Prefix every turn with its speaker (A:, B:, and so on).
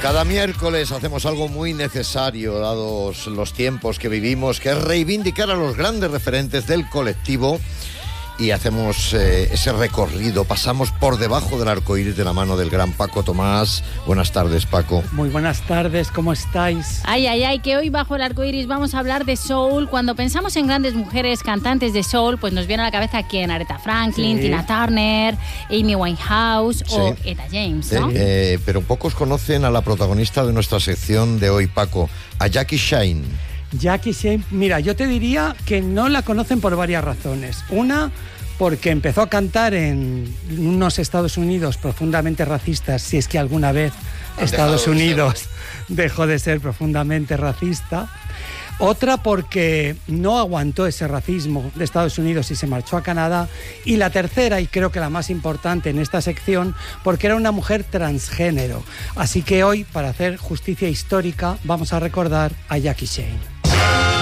A: Cada miércoles hacemos algo muy necesario, dados los tiempos que vivimos, que es reivindicar a los grandes referentes del colectivo. Y hacemos ese recorrido, pasamos por debajo del arco iris de la mano del gran Paco Tomás. Buenas tardes, Paco.
B: Muy buenas tardes, ¿cómo estáis?
C: Ay, que hoy bajo el arco iris vamos a hablar de soul. Cuando pensamos en grandes mujeres cantantes de soul, pues nos viene a la cabeza quién: Aretha Franklin, sí, Tina Turner, Amy Winehouse, sí, o Etta James, ¿no?
A: Pero pocos conocen a la protagonista de nuestra sección de hoy, Paco, a Jackie Shine.
B: Jackie Shine, mira, yo te diría que no la conocen por varias razones. Una, porque empezó a cantar en unos Estados Unidos profundamente racistas, si es que alguna vez Estados Unidos dejó de ser profundamente racista. Otra, porque no aguantó ese racismo de Estados Unidos y se marchó a Canadá. Y la tercera, y creo que la más importante en esta sección, porque era una mujer transgénero. Así que hoy, para hacer justicia histórica, vamos a recordar a Jackie Shine.